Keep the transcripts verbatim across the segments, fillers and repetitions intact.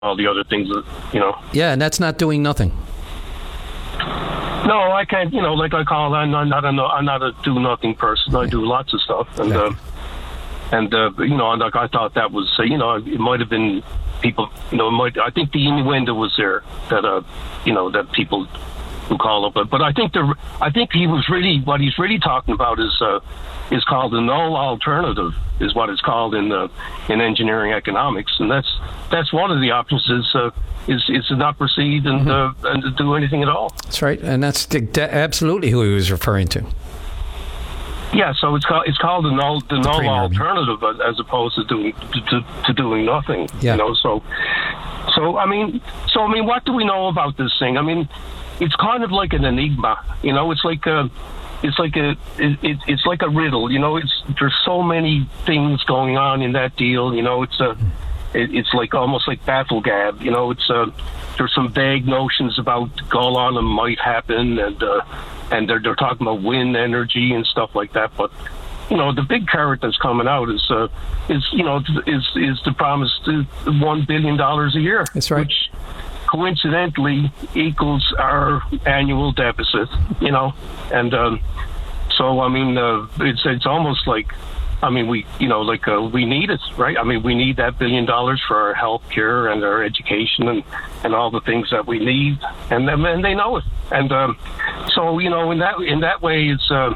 all the other things that, you know. Yeah, and that's not doing nothing. No, I can't. You know, like I call, I'm not a, I'm not a do nothing person. I do lots of stuff, and uh, and uh, you know, like I thought that was, uh, you know, it might have been people. You know, might I think the innuendo was there that uh, you know, that people who call up, but but I think the I think he was really what he's really talking about is uh, is called the null alternative, is what it's called in the in engineering economics, and that's that's one of the options is. Uh, Is, is to not proceed and mm-hmm. uh, and to do anything at all. That's right, and that's absolutely who he was referring to. Yeah, so it's called it's called the null the null alternative as opposed to doing to, to, to doing nothing. Yeah. You know, so so I mean so I mean what do we know about this thing? I mean, it's kind of like an enigma. You know, it's like a it's like a it, it, it's like a riddle. You know, it's there's so many things going on in that deal. You know, it's a It, it's like almost like Battlegab, you know. It's uh, there's some vague notions about Golan might happen, and uh, and they're they're talking about wind energy and stuff like that. But you know, the big carrot that's coming out is uh, is you know is is the promise to one billion dollars a year. That's right. Which coincidentally equals our annual deficit. You know, and um, so I mean, uh, it's it's almost like. I mean, we, you know, like uh, we need it, right? I mean, we need that billion dollars for our health care and our education and, and all the things that we need, and and they know it. And um, so, you know, in that in that way, it's, uh,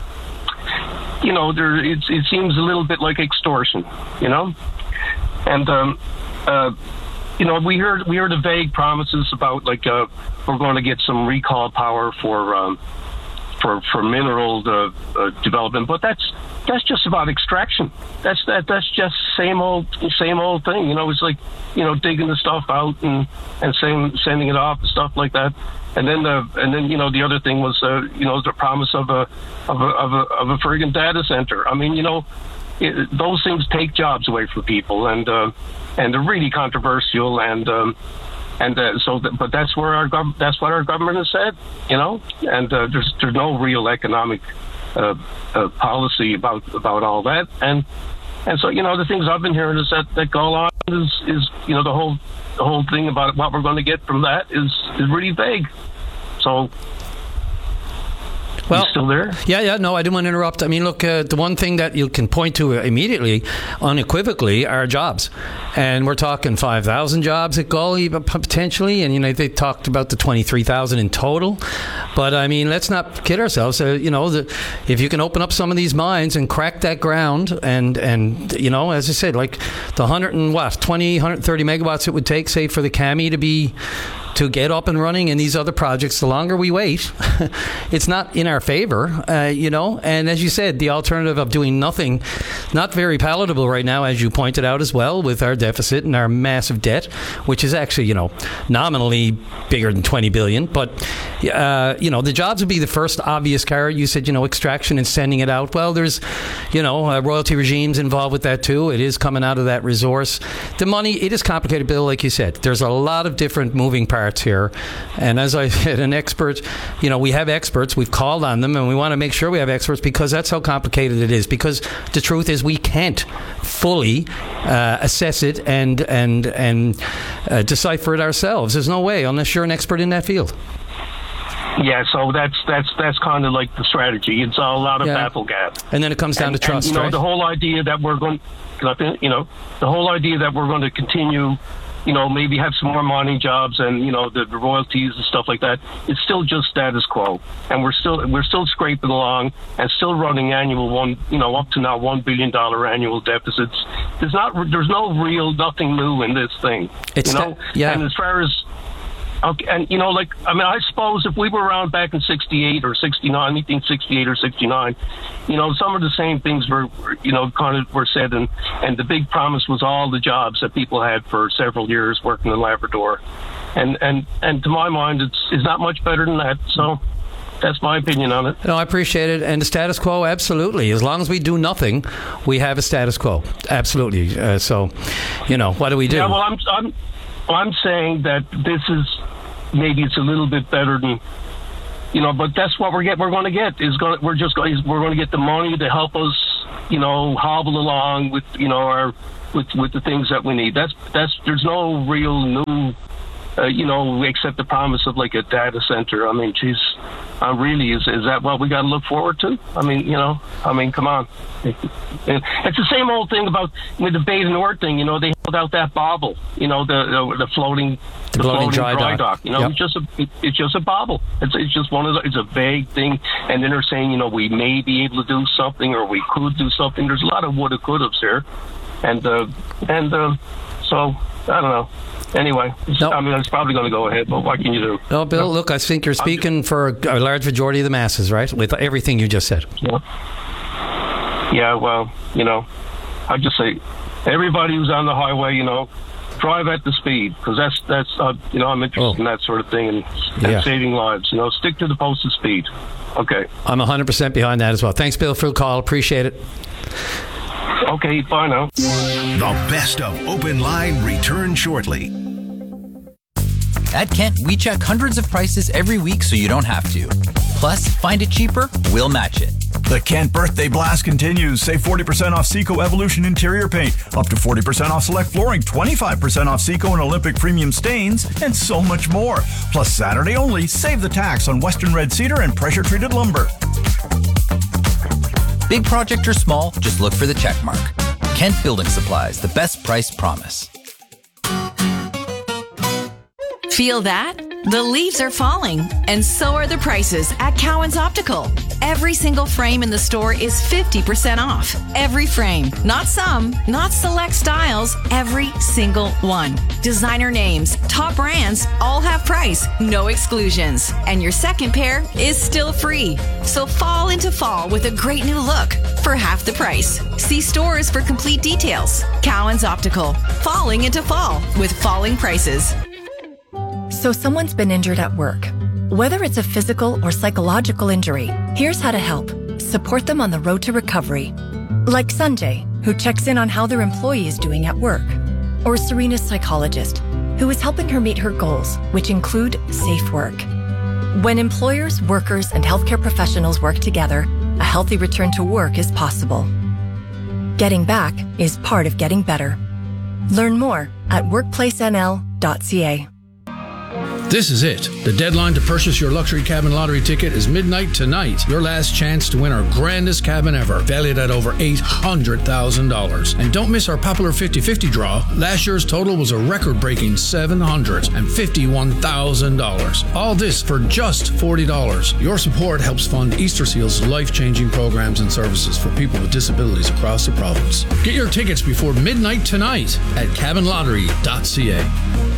you know, there it's, it seems a little bit like extortion, you know, and um, uh, you know, we heard we heard the vague promises about like uh, we're going to get some recall power for. Um, For, for mineral uh, uh, development, but that's that's just about extraction. That's that that's just same old same old thing. You know, it's like you know digging the stuff out and and sending sending it off and stuff like that. And then the and then you know the other thing was uh, you know the promise of a of a of a of a friggin' data center. I mean, you know, it, those things take jobs away from people, and uh, and they're really controversial and. Um, And uh, so, th- but that's where our gov- that's what our government has said, you know. And uh, there's there's no real economic uh, uh, policy about about all that. And and so, you know, the things I've been hearing is that that Golan is is you know the whole the whole thing about what we're going to get from that is is really vague. So. Well, you still there? Yeah, yeah. No, I didn't want to interrupt. I mean, look, uh, the one thing that you can point to immediately, unequivocally, are jobs. And we're talking five thousand jobs at Gully, potentially. And, you know, they talked about the twenty-three thousand in total. But, I mean, let's not kid ourselves. Uh, you know, the, if you can open up some of these mines and crack that ground and, and you know, as I said, like the one hundred and what, twenty, one hundred thirty megawatts it would take, say, for the C A M I to be... to get up and running in these other projects, the longer we wait, it's not in our favor, uh, you know. And as you said, the alternative of doing nothing, not very palatable right now, as you pointed out as well, with our deficit and our massive debt, which is actually, you know, nominally bigger than twenty billion. But, uh, you know, the jobs would be the first obvious carrot. You said, you know, extraction and sending it out. Well, there's, you know, uh, royalty regimes involved with that too. It is coming out of that resource. The money, it is complicated, Bill, like you said. There's a lot of different moving parts here, and as I said, an expert, you know, we have experts, we've called on them, and we want to make sure we have experts because that's how complicated it is, because the truth is we can't fully uh, assess it and and and uh, decipher it ourselves. There's no way unless you're an expert in that field. Yeah, so that's that's that's kind of like the strategy. It's a lot of yeah. Battlegab, and then it comes down and, to trust. And, you know, right? the whole idea that we're going, you know, the whole idea that we're going to continue. You know, maybe have some more mining jobs and, you know, the, the royalties and stuff like that. It's still just status quo. And we're still we're still scraping along and still running annual one, you know, up to now one billion dollars annual deficits. There's not, there's no real, nothing new in this thing. It's you know? That, yeah. And as far as, okay, and, you know, like, I mean, I suppose if we were around back in sixty-eight or sixty-nine, nineteen sixty-eight or sixty-nine, you know, some of the same things were, you know, kind of were said, and, and the big promise was all the jobs that people had for several years working in Labrador. And and, and to my mind, it's, it's not much better than that. So that's my opinion on it. No, I appreciate it. And the status quo, absolutely. As long as we do nothing, we have a status quo. Absolutely. Uh, so, you know, what do we do? Yeah, well, I'm, I'm, I'm saying that this is, maybe it's a little bit better than, you know, but that's what we're get. We're going to get is going. We're just going. We're going to get the money to help us, you know, hobble along with, you know, our with with the things that we need. That's that's there's no real new, uh, you know, except the promise of like a data center. I mean, geez, uh, really, is is that what we got to look forward to? I mean, you know, I mean, come on. It's the same old thing about with the Bay du Nord thing. You know, they held out that bauble. You know, the the, the floating the, the floating, floating dry, dry dock. dock. You know, yep. it's just a it's just a bauble. It's it's just one of the, it's a vague thing. And then they're saying, you know, we may be able to do something, or we could do something. There's a lot of woulda, couldas here, and uh, and uh, so I don't know. Anyway, nope. I mean, it's probably going to go ahead, but what can you do? No, Bill, look, I think you're speaking for a large majority of the masses, right, with everything you just said. Yeah. Yeah, well, you know, I just say everybody who's on the highway, you know, drive at the speed, because that's, that's uh, you know, I'm interested oh. in that sort of thing and, and yeah. saving lives. You know, stick to the posted speed. Okay. I'm one hundred percent behind that as well. Thanks, Bill, for the call. Appreciate it. Okay, bye now. The best of Open Line returns shortly. At Kent, we check hundreds of prices every week so you don't have to. Plus, find it cheaper, we'll match it. The Kent Birthday Blast continues. Save forty percent off Seco Evolution interior paint, up to forty percent off select flooring, twenty-five percent off Seco and Olympic premium stains, and so much more. Plus, Saturday only, save the tax on Western Red Cedar and pressure-treated lumber. Big project or small, just look for the check mark. Kent Building Supplies, the best price promise. Feel that? The leaves are falling, and so are the prices at Cowan's Optical. Every single frame in the store is fifty percent off. Every frame. Not some, not select styles, every single one. Designer names, top brands, all have price, no exclusions. And your second pair is still free. So fall into fall with a great new look for half the price. See stores for complete details. Cowan's Optical. Falling into fall with falling prices. So someone's been injured at work. Whether it's a physical or psychological injury, here's how to help. Support them on the road to recovery. Like Sanjay, who checks in on how their employee is doing at work. Or Serena's psychologist, who is helping her meet her goals, which include safe work. When employers, workers, and healthcare professionals work together, a healthy return to work is possible. Getting back is part of getting better. Learn more at workplace n l dot c a. This is it. The deadline to purchase your luxury cabin lottery ticket is midnight tonight. Your last chance to win our grandest cabin ever, valued at over eight hundred thousand dollars. And don't miss our popular fifty-fifty draw. Last year's total was a record-breaking seven hundred fifty-one thousand dollars. All this for just forty dollars. Your support helps fund Easter Seal's life-changing programs and services for people with disabilities across the province. Get your tickets before midnight tonight at cabin lottery dot c a.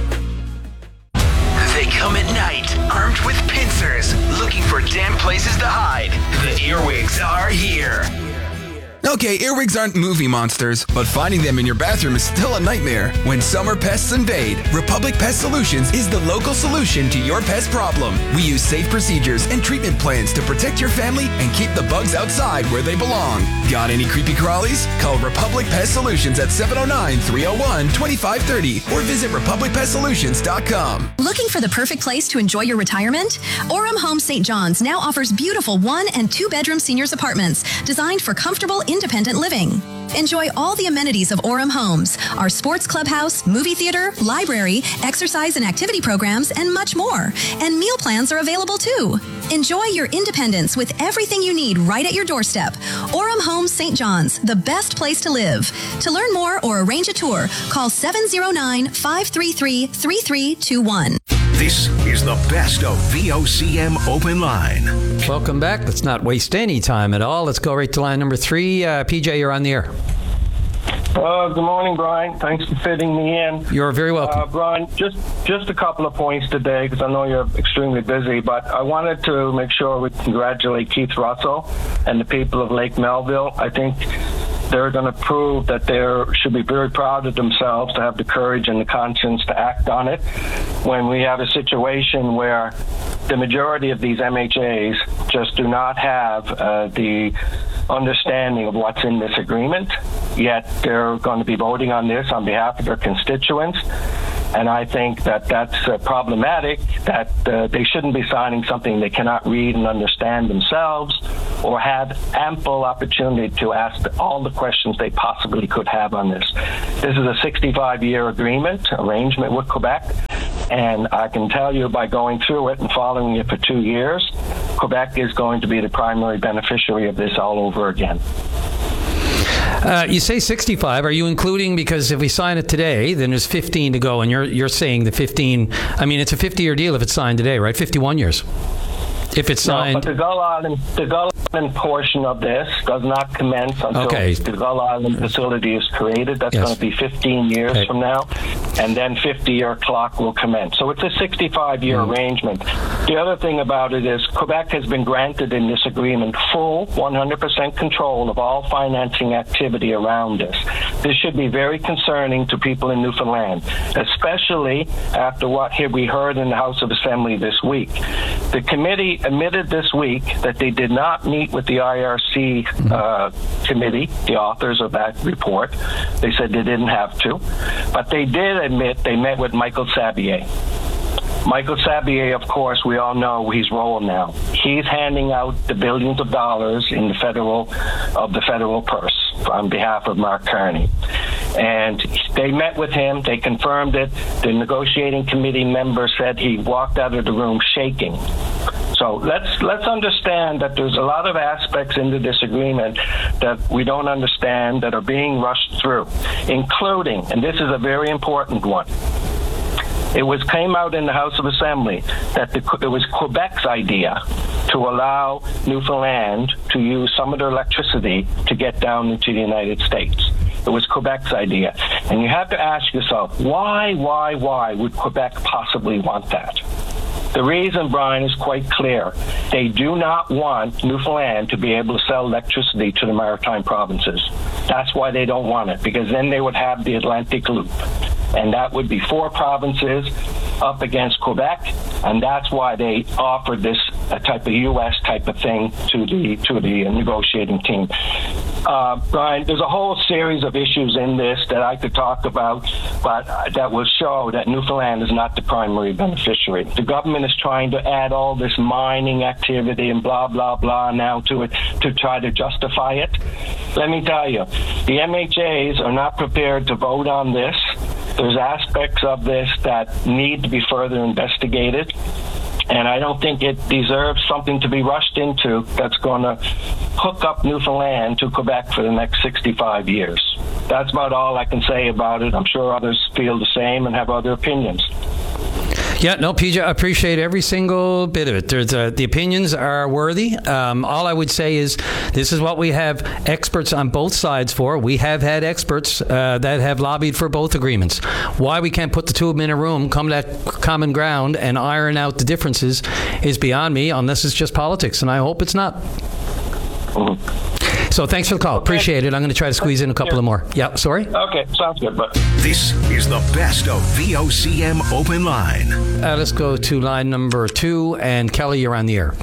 They come at night, armed with pincers, looking for damp places to hide. The earwigs are here. Okay, earwigs aren't movie monsters, but finding them in your bathroom is still a nightmare. When summer pests invade, Republic Pest Solutions is the local solution to your pest problem. We use safe procedures and treatment plans to protect your family and keep the bugs outside where they belong. Got any creepy crawlies? Call Republic Pest Solutions at seven oh nine, three oh one, two five three oh or visit republic pest solutions dot com. Looking for the perfect place to enjoy your retirement? Orem Home Saint John's now offers beautiful one and two bedroom seniors apartments designed for comfortable, independent living. Enjoy all the amenities of Orem Homes, our sports clubhouse, movie theater, library, exercise and activity programs, and much more. And meal plans are available too. Enjoy your independence with everything you need right at your doorstep. Orem Homes Saint John's, the best place to live. To learn more or arrange a tour, call seven oh nine, five three three, three three two one. This is the best of V O C M Open Line. Welcome back. Let's not waste any time at all. Let's go right to line number three. Uh, P J, you're on the air. Uh, good morning, Brian. Thanks for fitting me in. You're very welcome. Uh, Brian, just just a couple of points today, because I know you're extremely busy, but I wanted to make sure we congratulate Keith Russell and the people of Lake Melville. I think they're going to prove that they should be very proud of themselves to have the courage and the conscience to act on it when we have a situation where the majority of these M H As just do not have uh, the understanding of what's in this agreement, yet they're going to be voting on this on behalf of their constituents. And I think that that's uh, problematic, that uh, they shouldn't be signing something they cannot read and understand themselves, or had ample opportunity to ask all the questions they possibly could have on this. This is a sixty-five year agreement, arrangement with Quebec, and I can tell you by going through it and following it for two years, Quebec is going to be the primary beneficiary of this all over again. Uh, you say sixty-five. Are you including, because if we sign it today, then there's fifteen to go, and you're you're saying the fifteen, I mean, it's a fifty-year deal if it's signed today, right? fifty-one years. If it's signed. No, but the Gull Island, the Gull Island portion of this does not commence until okay. the Gull Island facility is created. That's yes. going to be fifteen years okay. from now, and then fifty-year clock will commence. So it's a sixty-five year mm. arrangement. The other thing about it is Quebec has been granted in this agreement full one hundred percent control of all financing activity around this. This should be very concerning to people in Newfoundland, especially after what we heard in the House of Assembly this week. The committee admitted this week that they did not meet with the I R C uh, committee, the authors of that report. They said they didn't have to. But they did admit they met with Michael Sabier. Michael Sabier, of course, we all know his role now. He's handing out the billions of dollars in the federal of the federal purse on behalf of Mark Carney. And they met with him. They confirmed it. The negotiating committee member said he walked out of the room shaking. So let's let's understand that there's a lot of aspects into this agreement that we don't understand that are being rushed through, including, and this is a very important one, it was came out in the House of Assembly that the, it was Quebec's idea to allow Newfoundland to use some of their electricity to get down into the United States. It was Quebec's idea. And you have to ask yourself, why, why, why would Quebec possibly want that? The reason, Brian, is quite clear. They do not want Newfoundland to be able to sell electricity to the maritime provinces. That's why they don't want it, because then they would have the Atlantic Loop. And that would be four provinces up against Quebec, and that's why they offered this a type of U S type of thing to the to the negotiating team. Uh, Brian, there's a whole series of issues in this that I could talk about, but that will show that Newfoundland is not the primary beneficiary. The government is trying to add all this mining activity and blah, blah, blah now to it to try to justify it. Let me tell you, the M H As are not prepared to vote on this. There's aspects of this that need to be further investigated, and I don't think it deserves something to be rushed into that's going to hook up Newfoundland to Quebec for the next sixty-five years. That's about all I can say about it. I'm sure others feel the same and have other opinions. Yeah, no, P J, I appreciate every single bit of it. There's, uh, the opinions are worthy. Um, all I would say is this is what we have experts on both sides for. We have had experts uh, that have lobbied for both agreements. Why we can't put the two of them in a room, come to that common ground, and iron out the differences is beyond me, unless it's just politics, and I hope it's not. Mm-hmm. So thanks for the call. Appreciate it. I'm going to try to squeeze in a couple of more. Yeah, sorry? Okay, sounds good. But this is the best of V O C M Open Line. Uh, let's go to line number two. And Kelly, you're on the air.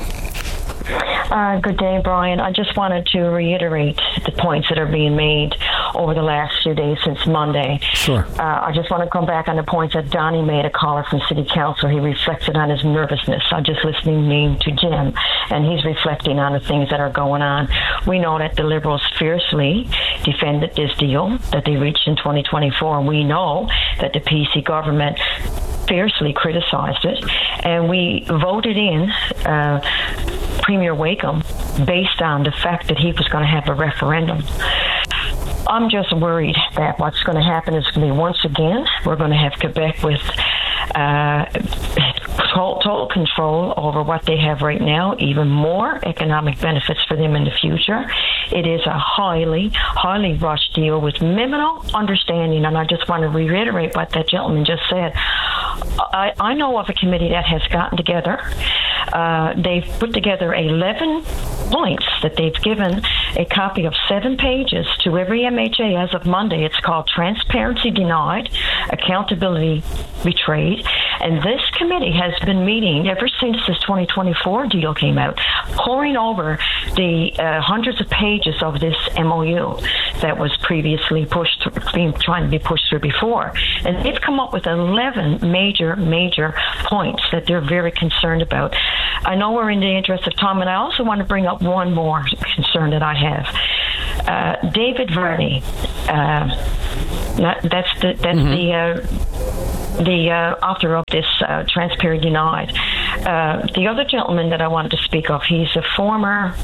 Uh, good day, Brian. I just wanted to reiterate the points that are being made over the last few days since Monday. Sure. Uh, I just want to come back on the points that Donnie made, a caller from City Council. He reflected on his nervousness. I'm just listening to Jim, and he's reflecting on the things that are going on. We know that the Liberals fiercely defended this deal that they reached in twenty twenty-four, and we know that the P C government fiercely criticized it, and we voted in uh, Premier Wakeham based on the fact that he was going to have a referendum. I'm just worried that what's going to happen is going to be, once again, we're going to have Quebec with uh, total, total control over what they have right now, even more economic benefits for them in the future. It is a highly, highly rushed deal with minimal understanding, and I just want to reiterate what that gentleman just said. I, I know of a committee that has gotten together. Uh, they've put together eleven points that they've given a copy of seven pages to every M H A as of Monday. It's called Transparency Denied, Accountability Betrayed. And this committee has been meeting ever since this twenty twenty-four deal came out, poring over the uh, hundreds of pages of this M O U that was previously pushed, being trying to be pushed through before. And they've come up with eleven major, major points that they're very concerned about. I know we're in the interest of time, and I also want to bring up one more concern that I have. Uh, David Verney, uh, that, that's the that's mm-hmm. the uh, the uh, author of this uh, Transparent Denied. Uh, the other gentleman that I wanted to speak of, he's a former.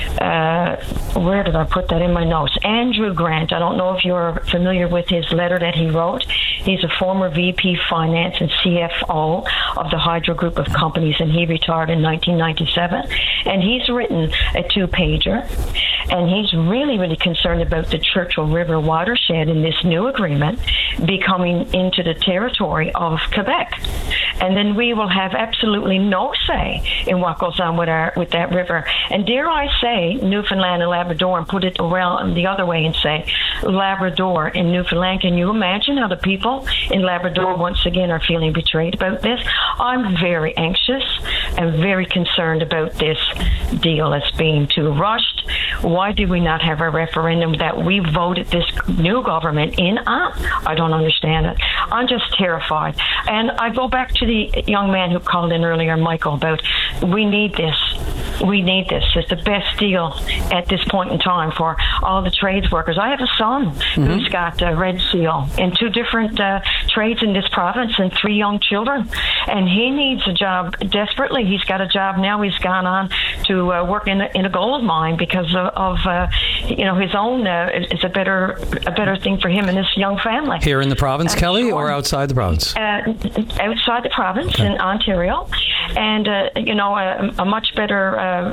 Uh, where did I put that in my notes? Andrew Grant. I don't know if you're familiar with his letter that he wrote. He's a former V P Finance and C F O of the Hydro Group of Companies, and he retired in nineteen ninety-seven. And he's written a two-pager, and he's really, really concerned about the Churchill River watershed in this new agreement becoming into the territory of Quebec. And then we will have absolutely no say in what goes on with our with that river. And dare I say Newfoundland and Labrador, and put it around the other way and say Labrador and Newfoundland. Can you imagine how the people in Labrador once again are feeling betrayed about this? I'm very anxious and very concerned about this deal as being too rushed. Why do we not have a referendum that we voted this new government in on? I don't understand it. I'm just terrified. And I go back to the young man who called in earlier, Michael, about we need this. We need this. It's the best deal at this point in time for all the trades workers. I have a son mm-hmm. who's got a Red Seal in two different uh, trades in this province and three young children. And he needs a job desperately. He's got a job now. He's gone on to uh, work in a, in a gold mine because of, of uh, you know, his own, uh, it's a better a better thing for him and his young family. Here in the province, uh, Kelly, sure. or outside the province? Uh, outside the province okay. in Ontario. And, uh, you know, a, a much better uh,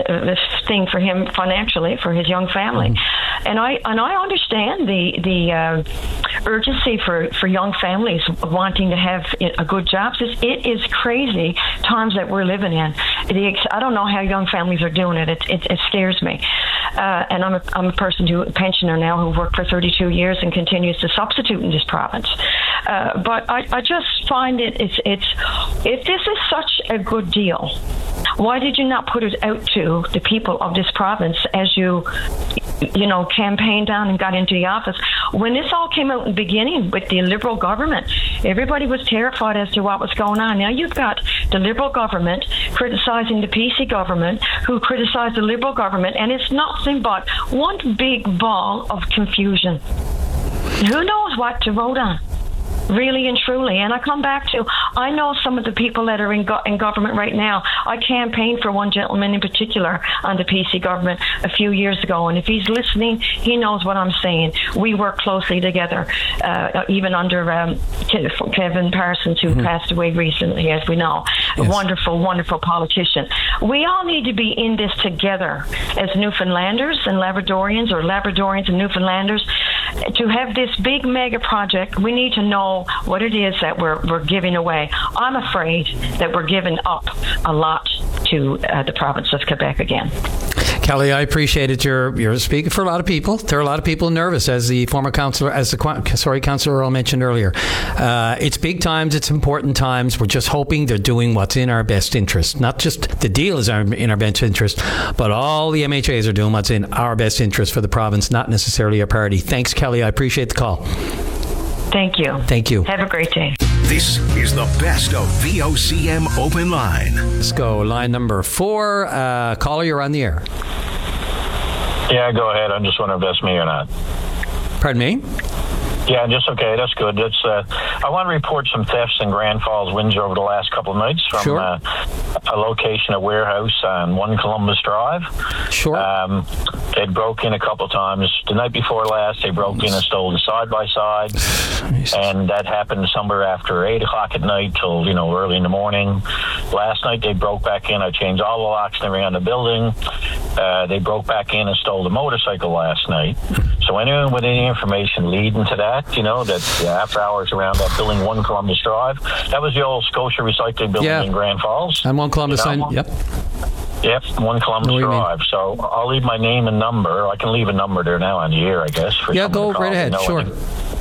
thing for him financially, for his young family. Mm-hmm. And I and I understand the the uh, urgency for, for young families wanting to have a good job. It is crazy times that we're living in. The, I don't know how young families are doing it. It, it, it scares me. Uh, and I'm a, I'm a person who, a pensioner now who worked for thirty-two years and continues to substitute in this province. Uh, but I, I just find it, it's, it's, if this is such a good deal, why did you not put it out to the people of this province as you, you know, campaigned down and got into the office? When this all came out in the beginning with the Liberal government, everybody was terrified as to what was going on. Now you've got the Liberal government criticizing the P C government, who criticized the Liberal government, and it's nothing but one big ball of confusion. Who knows what to vote on? Really and truly. And I come back to, I know some of the people that are in, go- in government right now. I campaigned for one gentleman in particular on the P C government a few years ago, and if he's listening, he knows what I'm saying. We work closely together, uh, even under um, Kevin Parsons, who mm-hmm. passed away recently, as we know. Yes. A wonderful, wonderful politician. We all need to be in this together as Newfoundlanders and Labradorians, or Labradorians and Newfoundlanders. To have this big mega project, we need to know what it is that we're we're giving away. I'm afraid that we're giving up a lot to uh, the province of Quebec again. Kelly, I appreciate it. You're you're speaking for a lot of people. There are a lot of people nervous, as the former councillor, as the sorry councillor Earl mentioned earlier. Uh, it's big times. It's important times. We're just hoping they're doing what's in our best interest. Not just the deal is our, in our best interest, but all the M H As are doing what's in our best interest for the province, not necessarily a party. Thanks, Kelly. I appreciate the call. Thank you. Thank you. Have a great day. This is the best of V O C M Open Line. Let's go. Line number four. Uh, caller, you're on the air. Yeah, go ahead. I'm just wondering if that's me or not. Pardon me? Yeah, just okay. That's good. That's. Uh, I want to report some thefts in Grand Falls, Windsor over the last couple of nights from sure. uh, a location, a warehouse on One Columbus Drive. Sure. Um, they broke in a couple of times. The night before last, they broke in and stole the side-by-side, and that happened somewhere after eight o'clock at night till, you know, early in the morning. Last night, they broke back in. I changed all the locks and everything on the building. Uh, they broke back in and stole the motorcycle last night. So anyone with any information leading to that, you know, that uh, after hours around that building, One Columbus Drive, that was the old Scotia Recycling building yeah. in Grand Falls. And One Columbus, you know? sign, yep. Yep, One Columbus Drive. So I'll leave my name and number. I can leave a number there now on the air, I guess. For yeah, go right ahead, sure. Anything.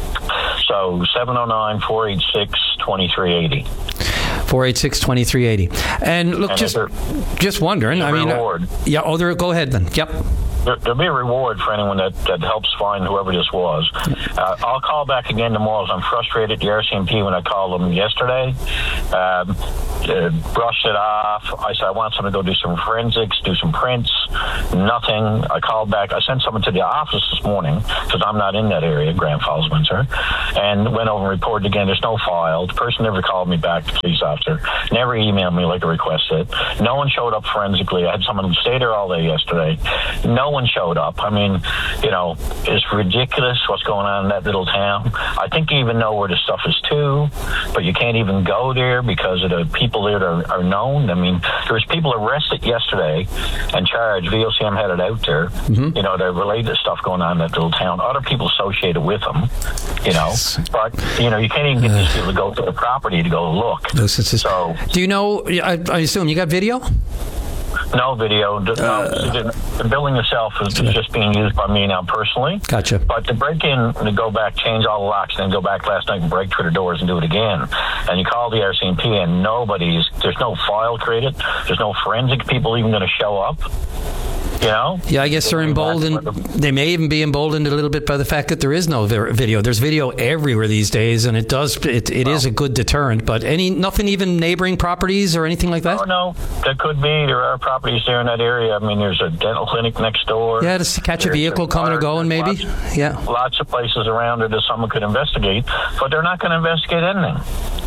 So seven oh nine, four eight six, two three eight oh. four eight six, two three eight oh. And look, and just there, just wondering. I mean, reward. Uh, yeah, oh, there, go ahead then. Yep. There, there'll be a reward for anyone that, that helps find whoever this was. Uh, I'll call back again tomorrow. I'm frustrated at the R C M P when I called them yesterday. Um, uh, brushed it off. I said, I want someone to go do some forensics, do some prints. Nothing. I called back. I sent someone to the office this morning because I'm not in that area, Grand Falls, Windsor, and went over and reported again. There's no file. The person never called me back, the police officer. Never emailed me like I requested. No one showed up forensically. I had someone stay there all day yesterday. No one showed up. I mean, you know, it's ridiculous what's going on in that little town. I think you even know where the stuff is too, but you can't even go there because of the people there that are, are known. I mean, there was people arrested yesterday and charged. V O C M had it out there. Mm-hmm. You know, they're related to stuff going on in that little town. Other people associated with them, you know. But, you know, you can't even get these people to go to the property to go look. So, do you know, I, I assume you got video? No video. No, uh, the building itself is just being used by me now personally. Gotcha. But to break in, to go back, change all the locks, then go back last night and break through the doors and do it again. And you call the R C M P and nobody's, there's no file created. There's no forensic people even going to show up. You know? Yeah, I guess they're emboldened. They may even be emboldened a little bit by the fact that there is no video. There's video everywhere these days, and it does. It, it well, is a good deterrent. But any nothing, even neighboring properties or anything like that. Oh no, there could be. There are properties there in that area. I mean, there's a dental clinic next door. Yeah, to catch a vehicle coming or going, maybe. Lots, yeah, lots of places around it that someone could investigate, but they're not going to investigate anything.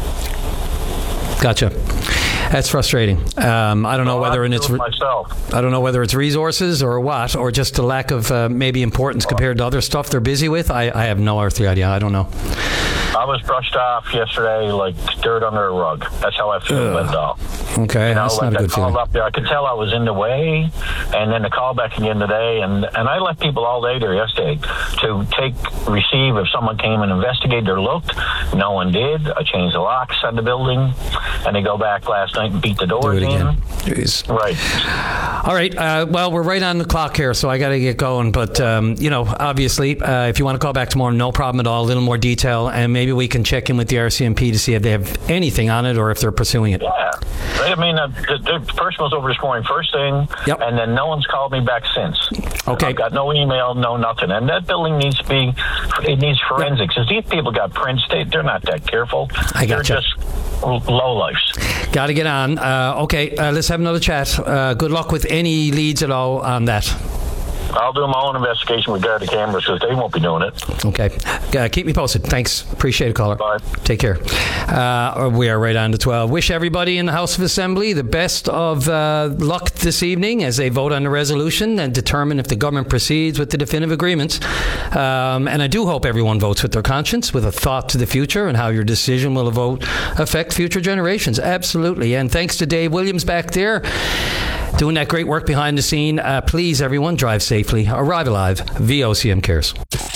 Gotcha. That's frustrating. Um, I don't know well, whether it's re- myself. I don't know whether it's resources or what, or just a lack of uh, maybe importance compared to other stuff they're busy with. I, I have no earthly idea. I don't know. I was brushed off yesterday like dirt under a rug. That's how I feel about it all. Okay, you know, that's like not a good I called feeling. Up there, I could tell I was in the way, and then the call back again today, and, and I left people all day there yesterday to take, receive if someone came and investigated or looked. No one did. I changed the locks on the building, and they go back last night and beat the doors Do it again. in. Jeez. Right. All right. Uh, well, we're right on the clock here, so I got to get going. But, um, you know, obviously, uh, if you want to call back tomorrow, no problem at all. A little more detail, and maybe we can check in with the R C M P to see if they have anything on it or if they're pursuing it. Yeah. I mean, uh, the, the person was over this morning first thing, yep. and then no one's called me back since. Okay. I've got no email, no nothing. And that building needs to be, it needs forensics. Because these people got prints, they, they're not that careful. I gotcha. They're just low lives. Got to get on. Uh, okay, uh, let's have another chat. Uh, good luck with any leads at all on that. I'll do my own investigation with guard the cameras because they won't be doing it. Okay. Uh, keep me posted. Thanks. Appreciate it, caller. Bye. Take care. Uh, we are right on to twelve. Wish everybody in the House of Assembly the best of uh, luck this evening as they vote on the resolution and determine if the government proceeds with the definitive agreements. Um, and I do hope everyone votes with their conscience, with a thought to the future and how your decision will vote affect future generations. Absolutely. And thanks to Dave Williams back there, doing that great work behind the scene. Uh, please, everyone, drive safely. Arrive alive. V O C M cares.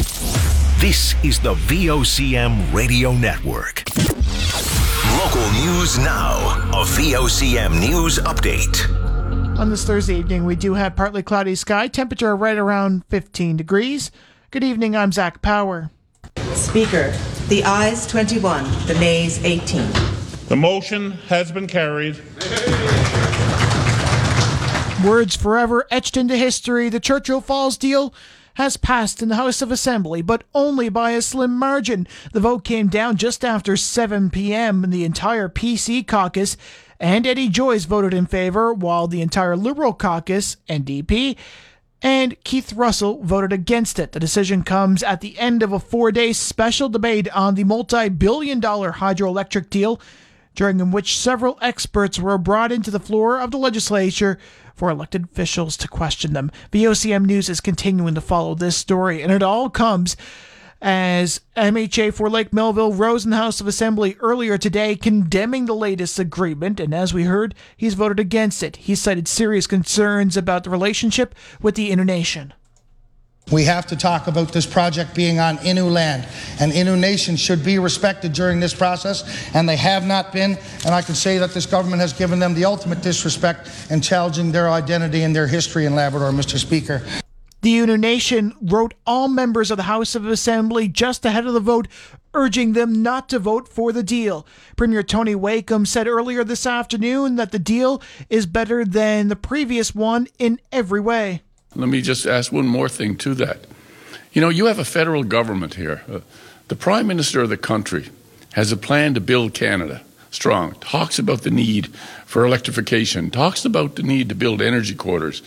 This is the V O C M Radio Network. Local news now. A V O C M News Update. On this Thursday evening, we do have partly cloudy sky. Temperature right around fifteen degrees. Good evening, I'm Zach Power. Speaker, the ayes twenty-one, the nays eighteen. The motion has been carried. Words forever etched into history, the Churchill Falls deal has passed in the House of Assembly, but only by a slim margin. The vote came down just after seven p.m. and the entire P C caucus and Eddie Joyce voted in favor, while the entire Liberal caucus, N D P, and Keith Russell voted against it. The decision comes at the end of a four-day special debate on the multi-billion dollar hydroelectric deal, during which several experts were brought into the floor of the legislature for elected officials to question them. V O C M News is continuing to follow this story, and it all comes as M H A for Lake Melville rose in the House of Assembly earlier today condemning the latest agreement, and as we heard, he's voted against it. He cited serious concerns about the relationship with the Innu Nation. We have to talk about this project being on Innu land, and Innu Nation should be respected during this process, and they have not been, and I can say that this government has given them the ultimate disrespect in challenging their identity and their history in Labrador, Mister Speaker. The Innu Nation wrote all members of the House of Assembly just ahead of the vote, urging them not to vote for the deal. Premier Tony Wakeham said earlier this afternoon that the deal is better than the previous one in every way. Let me just ask one more thing to that. You know, you have a federal government here. Uh, the Prime Minister of the country has a plan to build Canada. strong, talks about the need for electrification, talks about the need to build energy corridors.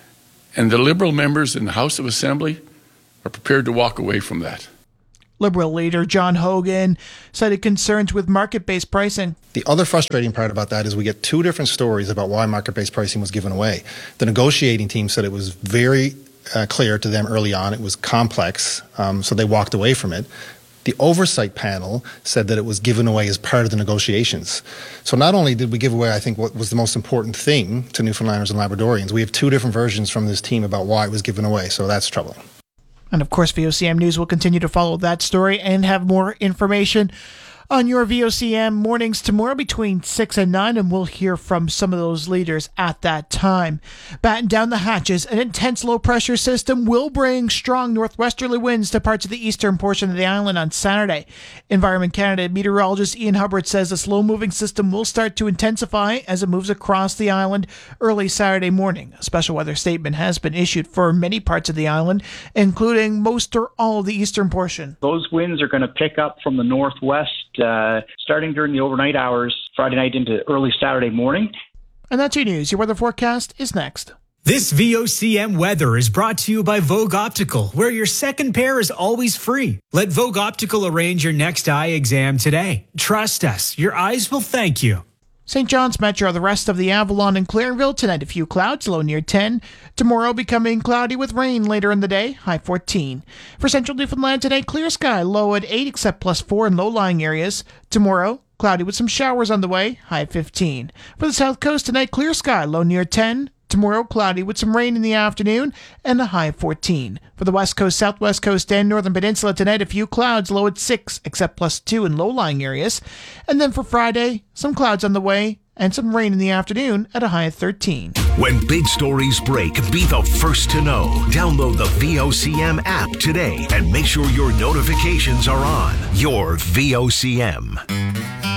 And the Liberal members in the House of Assembly are prepared to walk away from that. Liberal leader John Hogan cited concerns with market-based pricing. The other frustrating part about that is we get two different stories about why market-based pricing was given away. The negotiating team said it was very uh, clear to them early on. It was complex, um, so they walked away from it. The oversight panel said that it was given away as part of the negotiations. So not only did we give away, I think, what was the most important thing to Newfoundlanders and Labradorians, we have two different versions from this team about why it was given away, so that's troubling. And of course, V O C M News will continue to follow that story and have more information on your V O C M mornings tomorrow between six and nine, and we'll hear from some of those leaders at that time. Batten down the hatches, an intense low-pressure system will bring strong northwesterly winds to parts of the eastern portion of the island on Saturday. Environment Canada meteorologist Ian Hubbard says the slow-moving system will start to intensify as it moves across the island early Saturday morning. A special weather statement has been issued for many parts of the island, including most or all of the eastern portion. Those winds are going to pick up from the northwest Uh, starting during the overnight hours, Friday night into early Saturday morning. And that's your news. Your weather forecast is next. This V O C M weather is brought to you by Vogue Optical, where your second pair is always free. Let Vogue Optical arrange your next eye exam today. Trust us, your eyes will thank you. Saint John's Metro, the rest of the Avalon and Clarenville, tonight a few clouds, low near ten. Tomorrow becoming cloudy with rain later in the day, high fourteen. For central Newfoundland today, clear sky, low at eight except plus four in low-lying areas. Tomorrow, cloudy with some showers on the way, high fifteen. For the south coast tonight, clear sky, low near ten. Tomorrow, cloudy with some rain in the afternoon and a high fourteen. For the west coast, southwest coast, and northern peninsula tonight, a few clouds, low at six, except plus two in low-lying areas. And then for Friday, some clouds on the way and some rain in the afternoon at a high of thirteen. When big stories break, be the first to know. Download the V O C M app today and make sure your notifications are on. Your V O C M.